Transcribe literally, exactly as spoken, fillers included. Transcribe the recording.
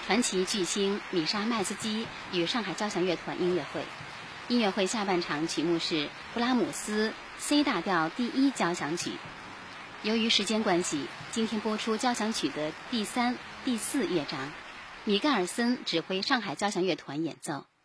传奇巨星米莎麦斯基与上海交响乐团音乐会。音乐会下半场曲目是布拉姆斯 C 大调第一交响曲。由于时间关系，今天播出交响曲的第三、第四乐章，米盖尔森指挥上海交响乐团演奏。